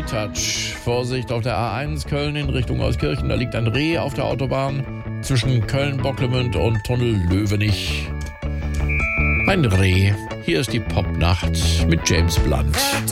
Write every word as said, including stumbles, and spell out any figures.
Retouch. Vorsicht auf der A eins Köln in Richtung Euskirchen. Da liegt ein Reh auf der Autobahn zwischen Köln-Bocklemünd und Tunnel Löwenich. Ein Reh. Hier ist die Popnacht mit James Blunt.